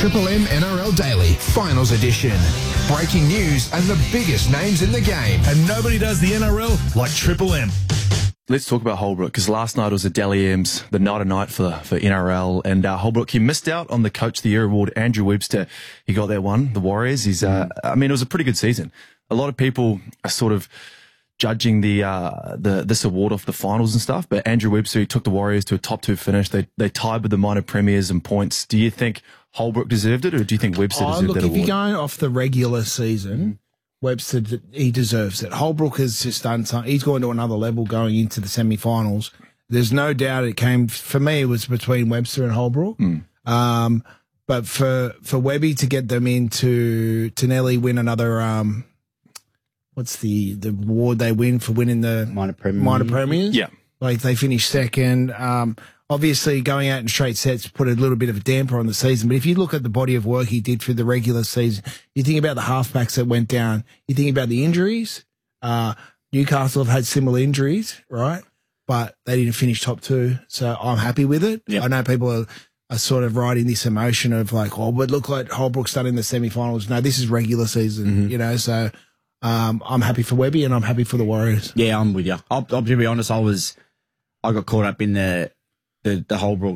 Triple M NRL Daily, Finals Edition. Breaking news and the biggest names in the game. And nobody does the NRL like Triple M. Let's talk about Holbrook, because last night was a Dally M's, the night of night for NRL, and Holbrook, he missed out on the Coach of the Year award. Andrew Webster, he got that one, the Warriors. He's, it was a pretty good season. A lot of people are sort of judging this award off the finals and stuff, but Andrew Webster, he took the Warriors to a top 2 finish. They tied with the minor premiers in points. Do you think Holbrook deserved it, or do you think Webster deserved that award? If you're going off the regular season, Webster, he deserves it. Holbrook has just done something. He's going to another level going into the semi-finals. There's no doubt it came, for me, it was between Webster and Holbrook. But for Webby to get them into, to nearly win another, what's the award they win for winning the minor premiers? Yeah. Like they finished second. Obviously, going out in straight sets put a little bit of a damper on the season. But if you look at the body of work he did through the regular season, you think about the halfbacks that went down, you think about the injuries. Newcastle have had similar injuries, right? But they didn't finish top 2. So I'm happy with it. Yep. I know people are sort of riding this emotion of like, oh, but look like Holbrook's done in the semi-finals. No, this is regular season, you know, so I'm happy for Webby and I'm happy for the Warriors. Yeah, I'm with you. I'll to be honest, I got caught up in the Holbrook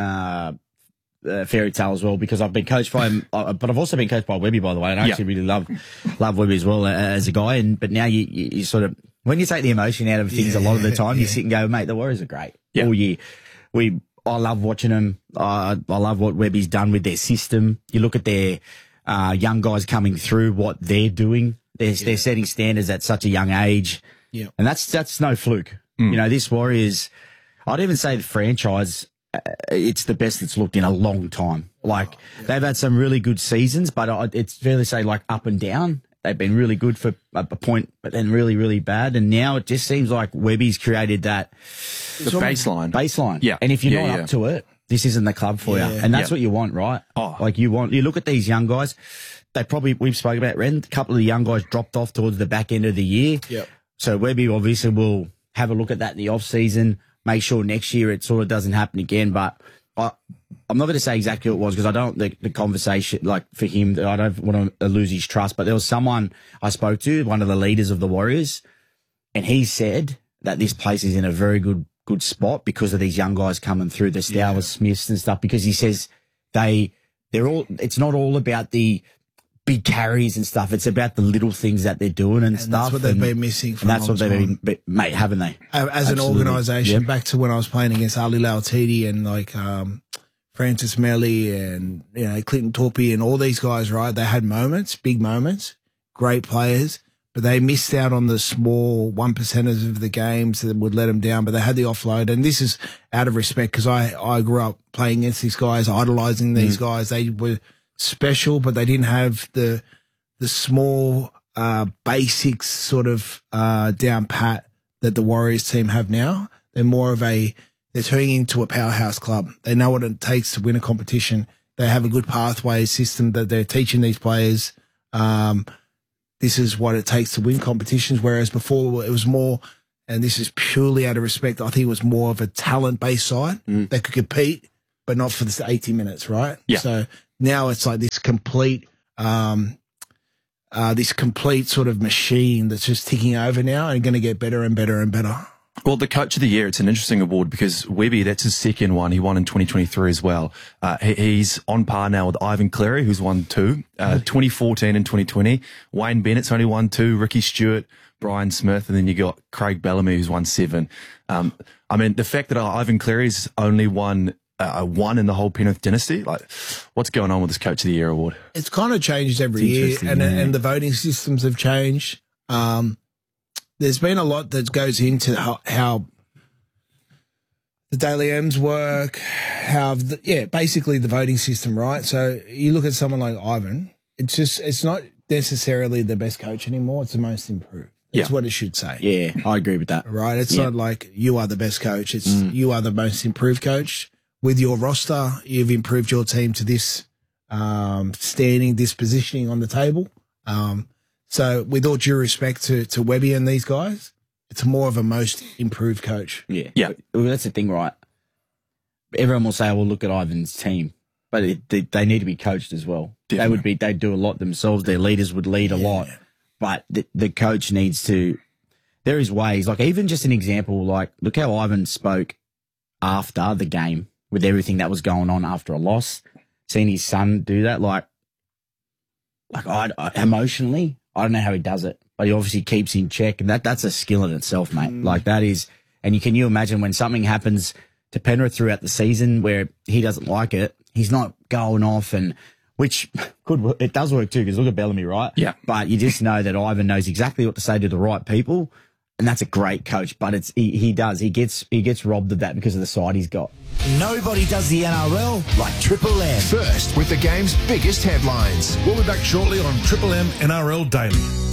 fairy tale as well, because I've been coached by him, but I've also been coached by Webby, by the way, and I actually really love Webby as well as a guy. But now you sort of, when you take the emotion out of things, a lot of the time you sit and go, mate, the Warriors are great all year. I love watching them. I love what Webby's done with their system. You look at their young guys coming through, what they're doing. They're setting standards at such a young age, and that's no fluke. You know, this Warriors, I'd even say the franchise, it's the best it's looked in a long time. Like, they've had some really good seasons, but it's fair to say, like, up and down. They've been really good for a point, but then really, really bad. And now it just seems like Webby's created that baseline. Yeah. And if you're not up to it, this isn't the club for you. And that's what you want, right? Like, you look at these young guys, we've spoken about Ren, a couple of the young guys dropped off towards the back end of the year. Yep. So Webby obviously will have a look at that in the off season, make sure next year it sort of doesn't happen again. But I'm not going to say exactly what it was, because I don't the conversation, like, for him, I don't want to lose his trust. But there was someone I spoke to, one of the leaders of the Warriors, and he said that this place is in a very good spot because of these young guys coming through, the Stowers, Smiths and stuff, because he says it's not all about the big carries and stuff. It's about the little things that they're doing and stuff. That's what they've been missing for a long time. That's what they've been, mate, haven't they? As an organisation, back to when I was playing against Ali Lautiti and like Francis Melly and Clinton Torpy and all these guys, right? They had moments, big moments, great players, but they missed out on the small 1%ers of the games that would let them down. But they had the offload, and this is out of respect, because I grew up playing against these guys, idolising these guys. They were special, but they didn't have the small basics sort of down pat that the Warriors team have now. They're more of they're turning into a powerhouse club. They know what it takes to win a competition. They have a good pathway system that they're teaching these players. This is what it takes to win competitions, whereas before it was more, and this is purely out of respect, I think it was more of a talent-based side that could compete, but not for the 80 minutes, right? Yeah. So now it's like this complete sort of machine that's just ticking over now and going to get better and better and better. Well, the Coach of the Year, it's an interesting award because Webby, that's his second one. He won in 2023 as well. He's on par now with Ivan Cleary, who's won 2, 2014 and 2020. Wayne Bennett's only won 2, Ricky Stewart, Brian Smith, and then you got Craig Bellamy, who's won 7. I mean, the fact that Ivan Cleary's only won in the whole Penrith dynasty, like, what's going on with this Coach of the Year award? It's kind of changed every year, and the voting systems have changed. There's been a lot that goes into how the Daily M's work, basically the voting system, right? So you look at someone like Ivan, it's not necessarily the best coach anymore, it's the most improved. That's what it should say. Yeah, I agree with that. Right? It's not like you are the best coach, it's you are the most improved coach. With your roster, you've improved your team to this standing, this positioning on the table. So with all due respect to Webby and these guys, it's more of a most improved coach. Yeah. Well, that's the thing, right? Everyone will say, well, look at Ivan's team. but they need to be coached as well. Definitely. They'd do a lot themselves. Their leaders would lead a lot, but the coach needs to. There is ways, like even just an example, like look how Ivan spoke after the game with everything that was going on after a loss. Seeing his son do that, like I emotionally, I don't know how he does it, but he obviously keeps in check, and that's a skill in itself, mate. Like that is, and can you imagine when something happens to Penrith throughout the season where he doesn't like it, he's not going off, and which it does work too, because look at Bellamy, right? Yeah. But you just know that Ivan knows exactly what to say to the right people, and that's a great coach. But he gets robbed of that because of the side he's got. Nobody does the NRL like Triple M. First with the game's biggest headlines. We'll be back shortly on Triple M NRL Daily.